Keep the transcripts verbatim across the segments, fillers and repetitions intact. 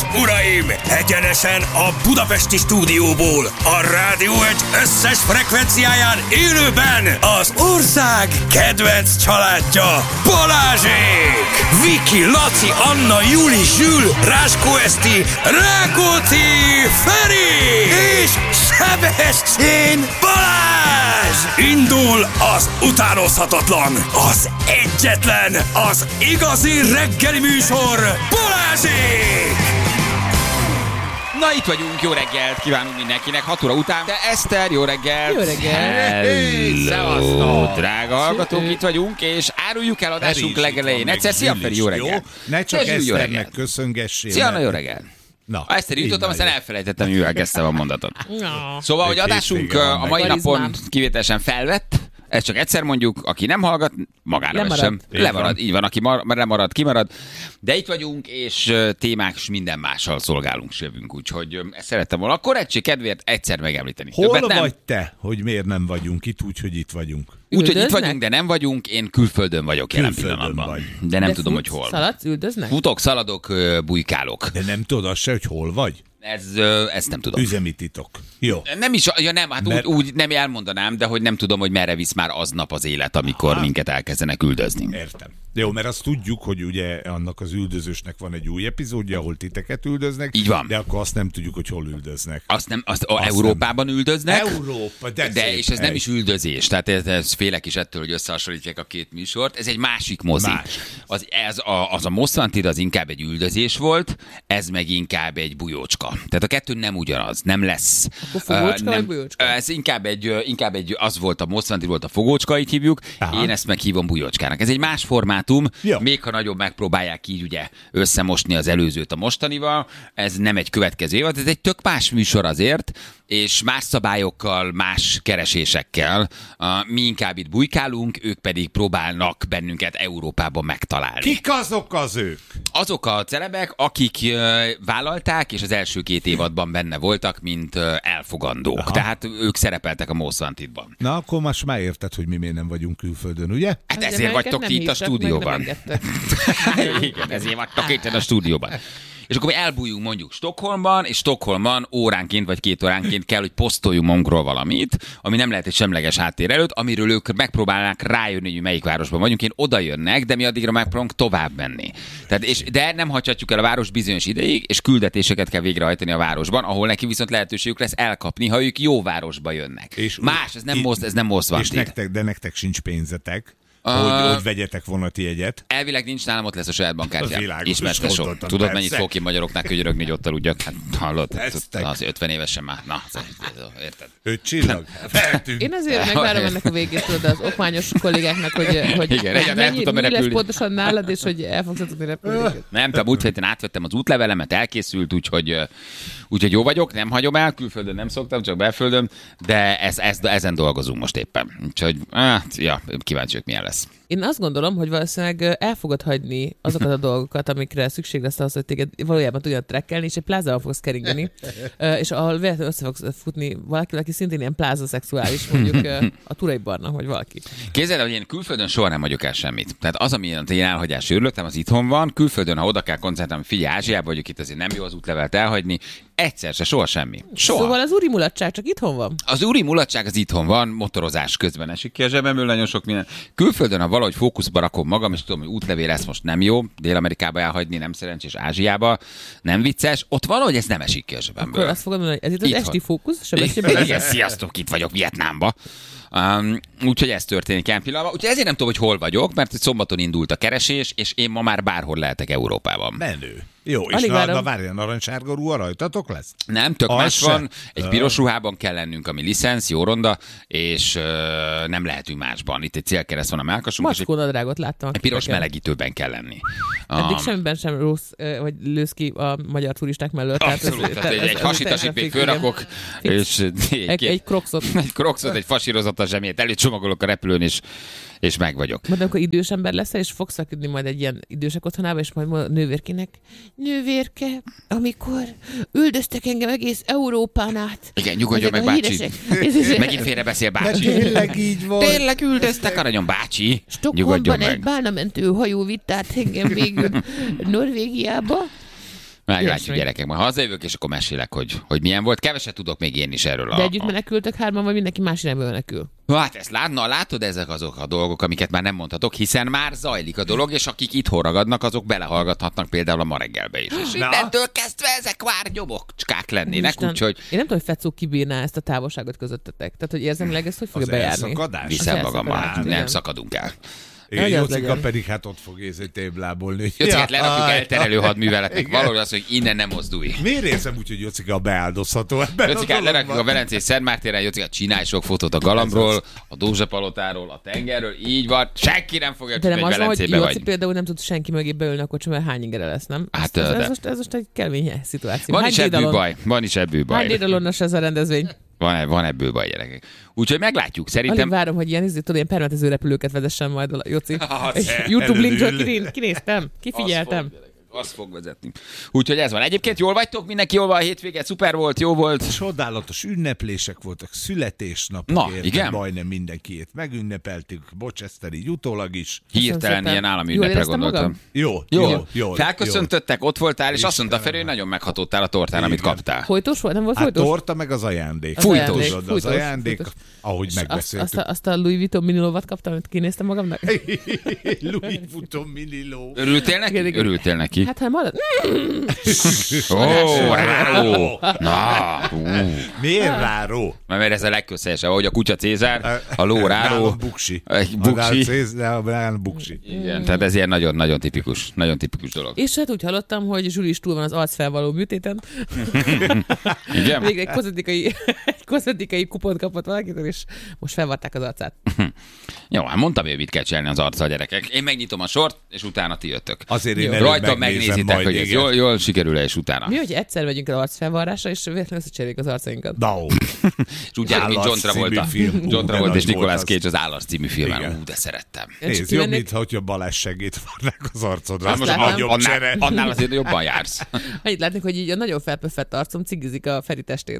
és uraim, egyenesen a budapesti stúdióból, a Rádió egy összes frekvenciáján élőben az ország kedvenc családja, Balázsék! Viki, Laci, Anna, Juli, Zsül, Ráskó Eszti, Rákóczi, Feri és Sebestyén Balázs! Indul az utánozhatatlan, az egyetlen, az igazi reggeli műsor, Balázsék! Na, itt vagyunk, jó reggelt kívánunk mindenkinek, hat óra után. De Eszter, jó reggelt! Jó reggelt! Hello, drága hallgatók, itt vagyunk, és áruljuk el adásunk legelején. Egyszer, szia Feri, jó reggelt! Ne csak Eszternek köszöngessél. Szia, na, jó reggelt! Na, Eszter, jutottam, aztán elfelejtettem, hogy mivel kezdtem a mondatot. No. Szóval, hogy adásunk a mai napon kivételesen felvett, ezt csak egyszer mondjuk, aki nem hallgat, magára vessem. Lemarad, így van, aki mar- lemarad, kimarad. De itt vagyunk, és témák és minden mással szolgálunk, sövünk, úgyhogy ezt szerettem volna a korrektség kedvéért egyszer megemlíteni. Hol vagy te, hogy miért nem vagyunk itt, úgyhogy itt vagyunk? Úgyhogy itt vagyunk, de nem vagyunk, én külföldön vagyok jelen Külföldön pillanatban. vagy. De nem De tudom, futsz, hogy hol. Szaladsz, üldöznek? Futok, szaladok, bujkálok. De nem tudod azt se, hogy hol vagy? Ez, ezt nem tudom. Üzemi titok. Jó. Nem is, ja nem, hát Mert... úgy, úgy nem elmondanám, de hogy nem tudom, hogy merre visz már aznap az élet, amikor Aha. minket elkezdenek üldözni. Értem. Jó, mert azt tudjuk, hogy ugye annak az üldözősnek van egy új epizódja, ahol titeket üldöznek. Így van. De akkor azt nem tudjuk, hogy hol üldöznek. Azt nem, azt, a Azt Európában nem. üldöznek. Európa, de, De és ez hely. nem is üldözés, tehát ez, ez félek is ettől, hogy összehasonlítják a két műsort. Ez egy másik mozi. Más. Az, ez a, az a Most Wanted az inkább egy üldözés volt, ez meg inkább egy bujócska. Tehát a kettő nem ugyanaz, nem lesz. Akkor fogócska uh, vagy bujócska? Ez inkább egy, inkább egy, az volt a Most Wanted, volt a fogócska, így hívjuk. Aha. Én ezt meghívom bujócskának. Ez egy más formátum, ja. Még ha nagyobb megpróbálják így ugye összemosni az előzőt a mostanival, ez nem egy következő évad, ez egy tök más műsor azért, és más szabályokkal, más keresésekkel. Uh, mi inkább itt bujkálunk, ők pedig próbálnak bennünket Európában megtalálni. Kik azok az ők? Azok a celebek, akik uh, vállalták, és az első két évadban benne voltak, mint uh, elfogandók. Aha. Tehát ők szerepeltek a Most Wanted-ban. Na, akkor most már érted, hogy mi miért nem vagyunk külföldön, ugye? Hát ezért vagytok ti itt a stúdióban. Igen, ezért vagytok itt a stúdióban. És akkor mi elbújunk mondjuk Stockholmban, és Stockholmban óránként vagy két óránként kell, hogy posztoljunk magunkról valamit, ami nem lehet egy semleges háttér előtt, amiről ők megpróbálnak rájönni, hogy melyik városban vagyunk. Én oda jönnek, de mi addigra megpróbálunk tovább menni. Tehát, és, de nem hagyhatjuk el a város bizonyos ideig, és küldetéseket kell végrehajtani a városban, ahol neki viszont lehetőségük lesz elkapni, ha ők jó városba jönnek. És más, ez nem most, ez nem most van. És nektek, de nektek sincs pénzetek. Uh, hogy, hogy vegyetek vonati jegyet. Elvileg nincs, nálam ott lesz a saját bankkártyám. Ismerte sok. Tudod, persze. mennyit fog ki magyaroknak könyörögni, hogy ott aludjak? Hát hallod, Eztek. az ötven évesen már. Na, érted? Öt csillag? Én azért megvárom ennek a végét, tudod, az okmányos kollégáknak, hogy, hogy igen, igen, el tudtam mi lesz repülni. pontosan nálad, és hogy el fogsz tudni repülni. Nem tudom, úgy héten átvettem az útlevelemet, elkészült, úgyhogy, úgyhogy jó vagyok, nem hagyom el, külföldön nem szoktam, csak belföldön, de ez, ez, ezen dolgozunk most éppen. Úgyhogy, hát, ja, kíváncsi vagyok, milyen lesz. Én azt gondolom, hogy valószínűleg el fogod hagyni azokat a dolgokat, amikre szükség lesz ahhoz, hogy téged valójában tudjon trekkelni, és egy plázával fogsz keringeni, és ahol véletlenül össze fogsz futni valaki, aki szintén ilyen plázaszexuális, mondjuk a Turai Barna, vagy valaki. Képzeld el, hogy én külföldön soha nem hagyok el semmit. Tehát az, ami én elhagyási örülöttem, az itthon van. Külföldön, ha oda kell koncentrálni, figyelj, Ázsiában vagyok, itt azért nem jó az útlevelet elhagyni. Egyszer se, soha semmi. Soha. Szóval az úri mulatság csak itthon van? Az úri mulatság az itthon van, motorozás közben esik ki a zsebemből nagyon sok minden. Külföldön, ha valahogy fókuszba rakom magam, és tudom, hogy útlevél lesz most nem jó, Dél-Amerikába elhagyni, nem szerencsés, Ázsiába, nem vicces, ott valahogy ez nem esik ki a zsebemből. Akkor azt fogod mondani, hogy ez itt az Itthon. esti fókusz? Sebestyén Igen, sziasztok, itt vagyok Vietnámba. Um, úgyhogy ez történik ilyen pillanatban. Úgyhogy ezért nem tudom, hogy hol vagyok, mert szombaton indult a keresés, és én ma már bárhol lehetek Európában. Menő. Jó, és Alig na, várom. na várj, a narancssárga ruha rajtatok lesz? Nem, tök Az más se. van. Egy piros ruhában kell lennünk, ami licensz, jó ronda, és uh, nem lehetünk másban. Itt egy célkereszt van a melkasunk, és egy, Macskó nadrágot láttam. egy piros melegítőben kell lenni. Eddig Um, semmiben sem rossz, ö, vagy lősz ki a magyar turisták mellett. Abszolút, tehát egy, egy hasitasít még fölrakok, és egy, Egy, egy krokszot. egy krokszot, egy fasírozattal zsemiét előcsomagolok a repülőn, és, és meg vagyok. Majd amikor idős ember leszel, és fogsz szakadni majd egy ilyen idősek otthonába, és majd a nővérkének, nővérke, amikor üldöztek engem egész Európán át. Igen, nyugodjon meg, Ezek a bácsi. híresek. Megint félre beszél, De bácsi. tényleg így volt. Tényleg üldöztek, aranyom, bácsi. Nyugodjon Stockholmban egy meg. bálnamentő hajó vitt át engem végül Norvégiába. Meglátjuk, gyerekek, majd hazajövök, és akkor mesélek, hogy, hogy milyen volt. Keveset tudok még én is erről. De a, együtt menekültek hárman, vagy mindenki más irányba menekül? Hát ezt látna, látod, ezek azok a dolgok, amiket már nem mondhatok, hiszen már zajlik a dolog, és akik itthon ragadnak, azok belehallgathatnak például a ma reggelbe is. És innentől kezdve ezek már nyomokcskák lennének, úgyhogy... Én nem tudom, hogy Fecó kibírná ezt a távolságot közöttetek. Tehát, hogy érzemileg ezt hogy fogja bejárni? Viszem magammal, nem szakadunk el. Igen, Jócika pedig hát ott fog észre téblábolni. Jócikát ja, lerakjuk elterelő hadműveletnek. Valóban az, hogy innen nem mozdulj. Miért érzem úgy, hogy Jócika beáldozható ebben? Jócikát lerakjuk a Velencei Szent Mártérán, Jócikát csinálj sok fotót a galambról, a Dózsa palotáról, a tengerről, így van. Senki nem fogja tudni, hogy Velencébe vagy. Jóci például nem tud senki mögé beülni a kocsi, mert hány ingere lesz, nem? Hát, ez, ez, most, ez most egy kemény szituáció. Van is ebből baj. Van is ebből baj. Hány dédalonnos ez a rendezvény? Van, van ebből baj, gyerekek. Úgyhogy meglátjuk. Szerintem... Alig várom, hogy ilyen, tudod, ilyen permetező repülőket vezessen majd a Jóci. YouTube linkről kinéztem, kifigyeltem. Azt fog, azt fog vezetni. Úgyhogy ez van. Egyébként jól vagytok? Mindenki jól van a hétvége? Szuper volt, jó volt. Csodálatos ünneplések voltak, születésnapok. Na, érte, igen? Majdnem mindenkiét megünnepeltük, bocs, Eszter, így utólag is. Hirtelen ilyen állami ünnepre gondoltam. Jó, jó, jó, jó. Felköszöntöttek, ott voltál, és azt mondta Feri, hogy nagyon meghatódtál a tortán, amit kaptál. Folytós volt? Nem volt folytós? A torta meg az ajándék. Az Fújtós. ajándék, Az fújtós, ajándék, fújtós. ahogy megbeszéltük. Azt, azt, a, azt a Louis Vuitton minilóvat kaptam, amit kinéztem magamnak. Louis Vuitton miniló. Örültél neki? Igen, igen. Örültél neki? Hát, ha majd... Ó, ráró! Na, Miért ráró? mert ez a legköszönösebb, ahogy a kutya Cézár, a ló ráró. Nálam buksi. Egy buksi. Nálam buksi. Igen, tehát ez ilyen nagyon, nagyon tipikus, nagyon tipikus dolog. És hát úgy hallottam, hogy Zsuli is túl van az arcfelvaló műtéten. Igen? Végre egy kozmetikai, egy kozmetikai kupont kapott valakitől, és most felvarták az arcát. Jó, hát mondtam, hogy mit kell csinálni az arccal, gyerekek. Én megnyitom a sort, és utána ti jöttök. Azért én rajta megnézitek, majd, hogy ez jól, jól sikerül-e, és utána. Mi, hogy egyszer megyünk az arcfelvarrásra, és véletlenül összecseréljük az arcainkat. No. És úgy járunk, mint John Travolta. John Travolta és Nicolas Cage az Állarc című filmen. Ú, de szerettem. Nézd, jobb, mintha hogyha Balázs segít varnák az arcodra. Hát most annál, annál azért jobban jársz. Annyit látnék, hogy így a nagyon felpöffett arcom cigizik a Feri testén.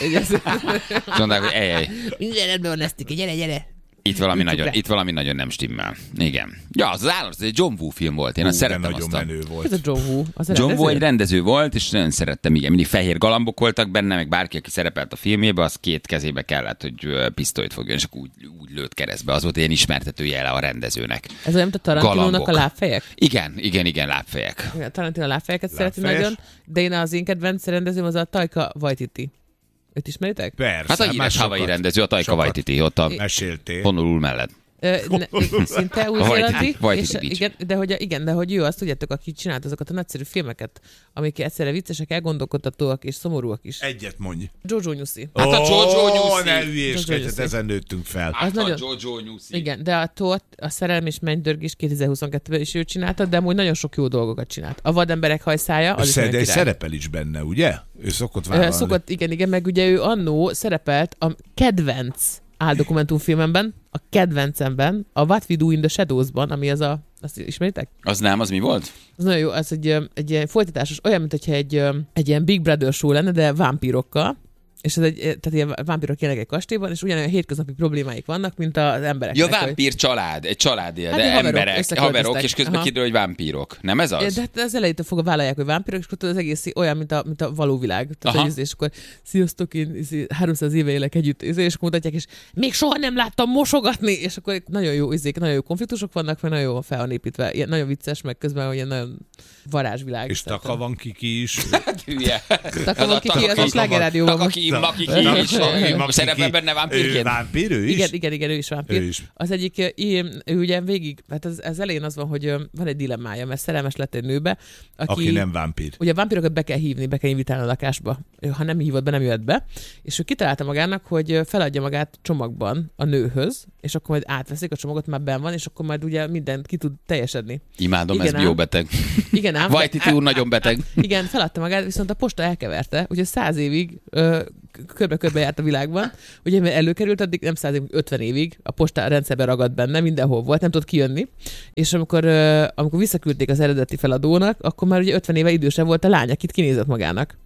Mondták, hogy ej, ej. Minden rendben van, Esztike, gyere, gyere. Itt valami, nagyon, itt valami nagyon nem stimmel. Igen. Ja, az az Állarc, ez egy John Woo film volt. Én Hú, azt szerettem nagyon azt. menő volt. Ez a John Woo. Az a John rendező? Woo egy rendező volt, és nagyon szerettem, igen. Mindig fehér galambok voltak benne, meg bárki, aki szerepelt a filmjében, az két kezébe kellett, hogy pisztolyt fogjon, és akkor úgy, úgy lőtt keresztbe. Az volt ilyen ismertető jele a rendezőnek. Ez olyan, mint a Tarantinónak a lábfejek? Igen, igen, igen, lábfejek. A Tarantino a lábfejeket szereti nagyon, de én az én kedvenc rendezőm az a Taika Waititi. Őt ismeritek? Persze. Hát a híres havai rendező, a Taika Waititi, ott a meséltél. Honolulu mellett. Ö, ne, szinte új-zélandi, és Beach. igen, de hogy, igen, de hogy ő azt tudjátok, aki csinált azokat a nagyszerű filmeket, amik egyszerre viccesek, elgondolkodtatóak és szomorúak is. Egyet mondj. Jojo Newsy. Hát a Jojo Newsy. Ne hülyéskedj, ezen nőttünk fel. Hát nagyon... a Jojo Newsy. Igen, de a Tóth, a Szerelem és Mennydörgés kétezer-huszonkettőben is ő csinálta, de amúgy nagyon sok jó dolgokat csinált. A Vademberek hajszája, az Össze, is de egy király. szerepel is benne, ugye? Ő szokott Ö, vállalni. Szokott, igen, igen, meg ugye ő annó szerepelt a kedvenc áldokumentumfilmemben, a kedvencemben, a What We Do in the Shadows-ban, ami az a... Azt ismeritek? Az nem, az mi volt? Az nagyon jó, az egy, egy ilyen folytatásos, olyan, mint hogyha egy, egy ilyen Big Brother show lenne, de vámpírokkal. És ez egy, tehát ilyen vámpírok élnek egy kastélyban, és ugyanolyan hétköznapi problémáik vannak, mint az embereknek. Ja, vámpír hogy... család, egy család él, Hát de haverok, emberek, haverok, és közben kiderül, hogy vámpírok. Nem ez az? De hát az elejétől fogva vállalják, hogy vámpírok, és akkor az egész olyan, mint a, mint a való világ. Tehát, és akkor sziasztok, én háromszáz éve élek együtt, és akkor mutatják, és még soha nem láttam mosogatni, és akkor nagyon jó izék, nagyon jó konfliktusok vannak, meg nagyon jó fel van építve. Ilyen nagyon vicces, meg közben olyan nagyon varázsvilág. És Taka van Kiki is. Hát hülye. Taka van Kiki, az a slágerrádióban. Taka Kiki is. Szerepel benne vámpírként? Vámpír, ő is? Igen, igen, igen, ő is vámpír. Ő is. Az egyik, ő, ő ugye végig, hát az, az elején az van, hogy van egy dilemmája, mert szerelmes lett egy nőbe, aki, aki nem vámpír. Ugye a vámpírokat be kell hívni, be kell invitálni a lakásba. Ha nem hívod be, nem jöhet be. És ő kitalálta magának, hogy feladja magát csomagban a nőhöz, és akkor majd átveszik a csomagot, már benn van, és akkor majd ugye mindent ki tud teljesedni. Imádom, igen, ez jó beteg. Igen ám. Vajtiti úr nagyon beteg. Igen, feladta magát, viszont a posta elkeverte, ugye száz évig ö, körbe-körbe járt a világban. Ugye mert előkerült, addig nem száz évig, ötven évig a posta rendszerben ragadt benne, mindenhol volt, nem tudott kijönni. És amikor, ö, amikor visszaküldték az eredeti feladónak, akkor már ugye ötven éve idősebb volt a lány, akit kinézett magának.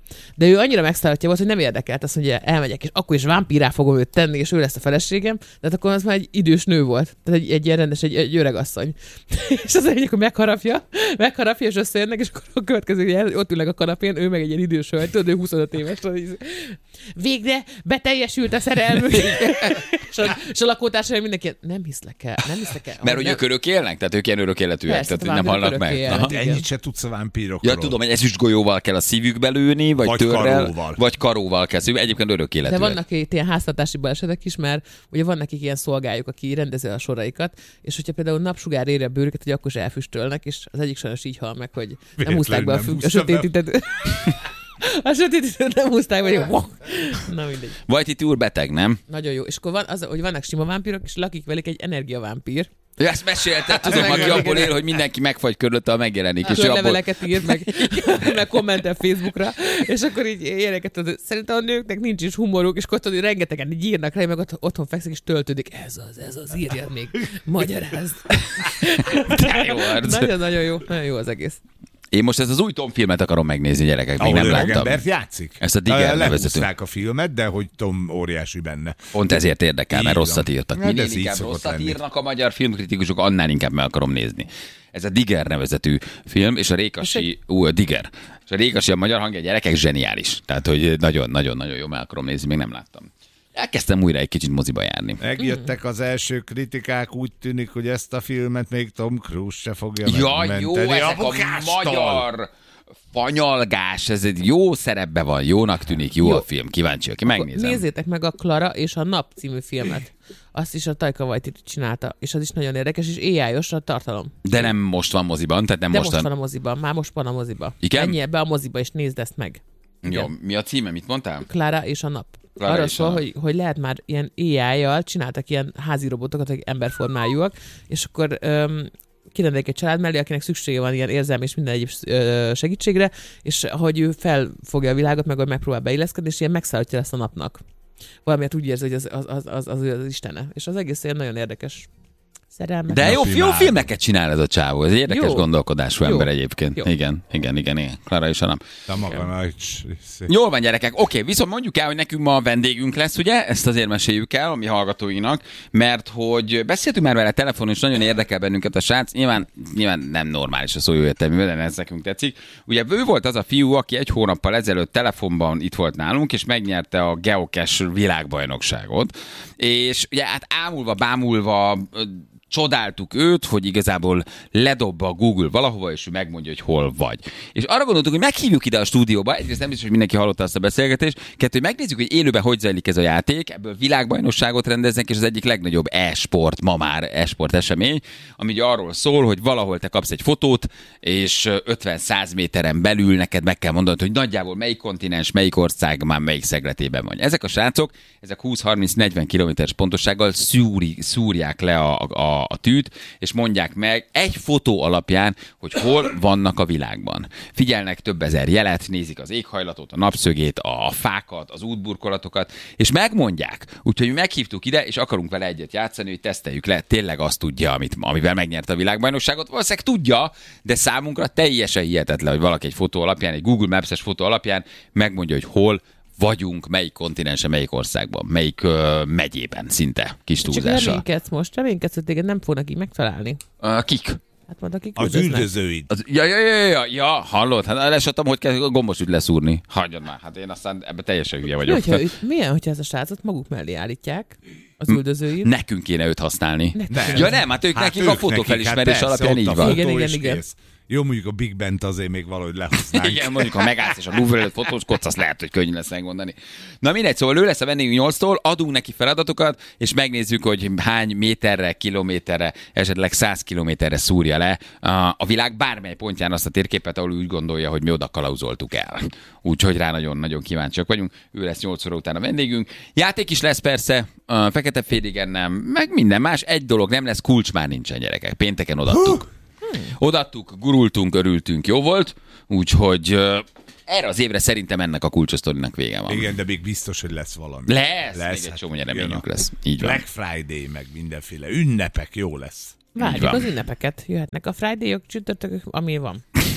De ő annyira megszállhatja volt, hogy nem érdekelt, azt mondja, elmegyek, és akkor is vámpírá fogom őt tenni, és ő lesz a feleségem, de hát akkor az már egy idős nő volt. Tehát egy, egy ilyen rendes, egy, egy öreg asszony. És az egyik, akkor megharapja, megharapja, és összejönnek, és akkor a következő, ott ülnek a kanapén, ő meg egy ilyen idős hölgy, tudod, ő huszonöt éves. Végre beteljesült a szerelmük. és, a, és a lakótársaim mindenki, nem hiszlek el, nem hiszlek el. Mert hogy nem... ők örök élnek? Tehát ők ilyen örök életűek, Persze, tehát nem halnak meg. Hát ennyit se tudsz a vámpírokról. Ja, tudom, hogy ezüstgolyóval kell a szívükbe lőni, vagy, vagy törrel, karóval. vagy karóval kell szívni. Egyébként örök életűek. De vannak itt ilyen háztartási balesetek is, mert ugye van nekik ilyen szolgájuk, aki rendezi a soraikat, és hogyha például napsugár éri a bőrüket, hogy akkor is elfüstölnek, és az egyik sajnos így hal meg, hogy nem húzták be a, függ, a sötétített... A sötétítőt nem húzták, vagy jó. Na mindegy. Vajti úr beteg, nem? Nagyon jó. És akkor van az, hogy vannak sima vámpírok, és lakik velük egy energiavámpír. Ja, ezt mesélted, tudom, aki abból él, hogy mindenki megfagy körülötte, megjelenik. És abból... abból... leveleket ír, meg, meg kommentel Facebookra, és akkor így ilyeneket tudod, szerintem a nőknek nincs is humoruk, és akkor tudod, rengetegen így írnak rá, meg ott, otthon fekszik, és töltődik. Ez az, ez az, írjad még, magyarázd. De jó arc. Nagyon-nagyon jó, nagyon jó az egész. Én most ezt az új Tom filmet akarom megnézni, gyerekek, még nem láttam. Embert játszik? Ezt a Digger nevezető. Lehúzták a filmet, de hogy Tom óriási benne. Pont ezért érdekel, mert rosszat írtak. Hát Minél ez így inkább szokott rosszat lenni. írnak a magyar filmkritikusok, annál inkább meg akarom nézni. Ez a Digger nevezetű film, és a Rékasi, ú, a Digger. És a Rékasi a magyar hangja, gyerekek, zseniális. Tehát, hogy nagyon-nagyon-nagyon jó, meg akarom nézni, még nem láttam. Elkezdtem újra egy kicsit moziba járni. Megjöttek az első kritikák, úgy tűnik, hogy ezt a filmet még Tom Cruise se fogja Ja, megmenteni. jó, ezek a bukástól. magyar fanyalgás, ez egy jó szerepben van, jónak tűnik, jó, jó. a film, kíváncsi, aki megnézem. Nézzétek meg a Klara és a Nap című filmet. Azt is a Taika Waititi csinálta, és az is nagyon érdekes, és á i-os a tartalom. De nem most van moziban, tehát nem De most most van. van a moziban, már most van a moziban. Igen? Menjél be a moziba, és nézd ezt meg. Jó, Igen. mi a címe, mit mondtál? Klára és a Nap. Klára Arra és a szól, Nap. hogy, hogy lehet már ilyen á i-jal, csináltak ilyen házi robotokat, akik emberformájúak, és akkor öm, kirendelik egy család mellé, akinek szüksége van ilyen érzelmi és minden egyéb ö, segítségre, és hogy ő felfogja a világot, meg hogy megpróbál beilleszkedni, és ilyen megszállhatja lesz a napnak. Valamiért úgy érzi, hogy az az, az, az, az, az istene. És az egész ilyen nagyon érdekes. Szerelmes. De jó, Napi jó már. filmeket csinál ez a csávó. Ez egy érdekes Jó. gondolkodású Jó. ember egyébként. Jó. Igen, igen, igen, igen. Klára és a Nap. De maga nagy... Jól van, gyerekek. Oké, viszont mondjuk el, hogy nekünk ma a vendégünk lesz, ugye? Ezt azért meséljük el a mi hallgatóinak, mert hogy beszéltünk már vele telefonon, és nagyon érdekel bennünket a srác. Nyilván, nyilván nem normális a szó jó értelművel, de ez nekünk tetszik. Ugye ő volt az a fiú, aki egy hónappal ezelőtt telefonban itt volt nálunk, és megnyerte a geocache világbajnokságot. És ugye hát ámulva, bámulva, csodáltuk őt, hogy igazából ledobba a Google valahova, és ő megmondja, hogy hol vagy. És arra gondoltuk, hogy meghívjuk ide a stúdióba, egyrészt nem biztos, hogy mindenki hallotta azt a beszélgetést, kettő, hogy megnézzük, hogy élőben hogy zajlik ez a játék, ebből világbajnokságot rendeznek, és az egyik legnagyobb e-sport, ma már e-sport esemény, ami ugye arról szól, hogy valahol te kapsz egy fotót, és ötven-száz méteren belül neked meg kell mondanod, hogy nagyjából melyik kontinens, melyik ország, már melyik szegletében vagy. Ezek a srácok, ezek húsz-harminc-negyven kilométeres pontossággal szúri, szúrják le a, a a tűt, és mondják meg egy fotó alapján, hogy hol vannak a világban. Figyelnek több ezer jelet, nézik az éghajlatot, a napszögét, a fákat, az útburkolatokat, és megmondják. Úgyhogy mi meghívtuk ide, és akarunk vele egyet játszani, hogy teszteljük le, tényleg azt tudja, amit, amivel megnyerte a világbajnokságot. Valószínűleg tudja, de számunkra teljesen hihetetlen, hogy valaki egy fotó alapján, egy Google Maps-es fotó alapján megmondja, hogy hol vagyunk, melyik kontinensen, melyik országban, melyik uh, megyében, szinte kis Csak túlzással. reménykedsz most, reménykedsz, hogy téged nem fognak így megtalálni. Uh, kik? Hát majd akik Az üldöznek. üldözőid. Az, ja, ja, ja, ja, ja, hallod? Hát lesattam, hogy kell gombos ügy leszúrni. Hagyjad már, hát én aztán ebben teljesen hülye Mi, vagyok. hogyha, őt- milyen, hogyha ez a srácot maguk mellé állítják, az üldözőit? Nekünk kéne őt használni. Nekünk. Ja nem, hát ők Hát nekik ők a fotófelismerés nekik, hát alapján persze, így ott a van. Igen, fotó igen, is igen. kész. Jó, mondjuk a Big Bent azért még valahogy lehoznánk. Igen, mondjuk, ha megállsz és a Louvre előtt fotózkodsz, azt lehet, hogy könnyű lesz megmondani. Na mindegy, szóval ő lesz a vendégünk nyolctól, adunk neki feladatokat, és megnézzük, hogy hány méterre, kilométerre, esetleg száz kilométerre szúrja le a, a világ bármely pontján azt a térképet, ahol úgy gondolja, hogy mi oda kalauzoltuk el. Úgyhogy rá nagyon-nagyon kíváncsiak vagyunk. Ő lesz nyolc óra után a vendégünk. Játék is lesz persze, a Fekete Féligen nem, meg minden más. Egy dolog nem lesz, kulcs már nincsen, gyerekek. Pénteken odaadtuk. Odaadtuk, gurultunk, örültünk, jó volt, úgyhogy uh, erre az évre szerintem ennek a kulcsosztorinak vége van. Igen, de még biztos, hogy lesz valami. Lesz, lesz még egy hát csomó jön nyereményünk a lesz. Így van. Black Friday, meg mindenféle ünnepek, jó lesz. Várjuk van. az ünnepeket. Jöhetnek a Friday-ok, csütörtökök, ami van.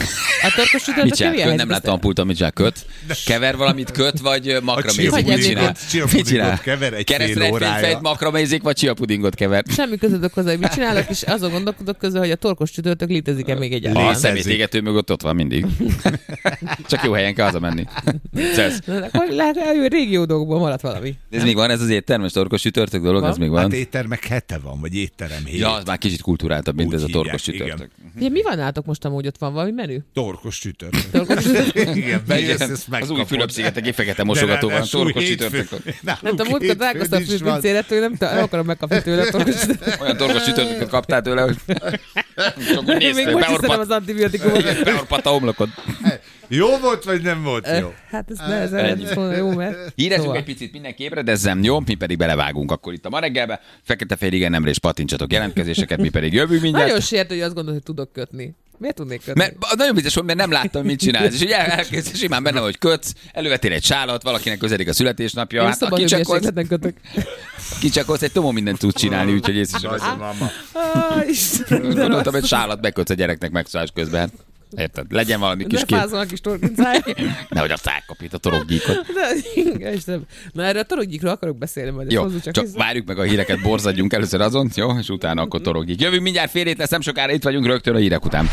A torkos csütörtök Mit csinál? Nem láttam a pulton, mit csinál. Köt? Kever valamit, köt, vagy makramézik? Mit csinál? Mit csinál? Kever egy fél órája. Makramézik, vagy csiapudingot kever? Semmi közöttök hozzá, hogy mit csinálok, és azon gondolkodok közül, hogy a torkos csütörtök létezik-e még egyáltalán. A szemétégető mögött ott van mindig. Csak jó helyen kell hazamenni. Lehet, hogy régiódokból maradt valami. Ez még van, ez az éttermes torkos csütörtök dolog, ez még van. Hát éttermek hete van, vagy étterem hét. Ja, az már kicsit kulturáltabb, mint ez a torkos csütörtök. Ja, mi van nálatok most amúgy, ott van valami menü? Torkos csütörtök. Torkos csütörtök. Igen, bejössz, ezt megkapod. Az új Fülöp-szigeteki fekete mosogató van, torkos csütörtök. Nem tudom, múltkor találkoztam a főpincére, tőlem, nem akarom megkapni tőle a torkos csütörtököt. Olyan torkos csütörtököt kaptál tőle, hogy csak úgy nézd, még most is az antibiotikumot. Beorpadt a homlokod. Jó volt, vagy nem volt jó? Hát ez nehezen lehet jó, mert... Hírezünk egy picit, mindenki ébredezzem, jó? Mi pedig belevágunk akkor itt a ma reggelbe. Fekete-fehér igen, nemre és pattintsatok jelentkezéseket, mi pedig jövünk mindjárt. Nagyon sértő, hogy azt gondolod, hogy tudok kötni. Miért tudnék kötni? Mert nagyon biztos, mert nem láttam, mit csinálsz. És ugye elkezdesz, simán benne, hogy kötsz, elővettél egy sálat, valakinek közelik a születésnapja. Én hát a kicsakolsz, kötök. kicsakolsz, egy tomó mindent tudsz csinálni, úgyhogy észre sem veszem. Gondoltam, egy sálat bekötsz a gyereknek megszólás közben. Érted? Legyen valami kis kép. Fázol a kis torkincáj. Nehogy azt elkapít a torokgyíkot. Na erre a torokgyíkról akarok beszélni majd. Jó, csak, csak várjuk meg a híreket, borzadjunk először azon, jó? És utána akkor torokgyík. Jövünk mindjárt fél hét lesz, nem sokára itt vagyunk rögtön a hírek után.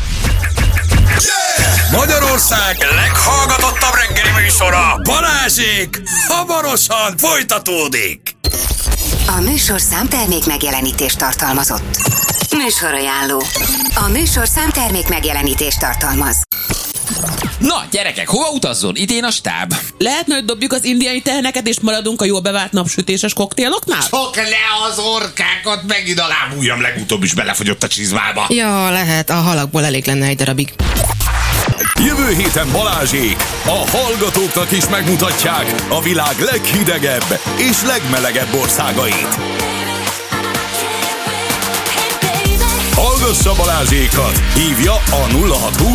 Magyarország leghallgatottabb reggeli műsora, Balázsék, hamarosan folytatódik. A műsorszám termék megjelenítést tartalmazott. Műsorajánló. A műsorszám termék megjelenítést tartalmaz. Na, gyerekek, hova utazzon? Idén a stáb. Lehetne, hogy dobjuk az indiai teheneket, és maradunk a jól bevált napsütéses koktéloknál? Csak le az orkákat, megint a lábujjam legutóbb is belefogyott a csizmába. Ja, lehet, a halakból elég lenne egy darabig. Jövő héten Balázsék a hallgatóknak is megmutatják a világ leghidegebb és legmelegebb országait. Hallgassa Balázsékat! Hívja a nulla hat húsz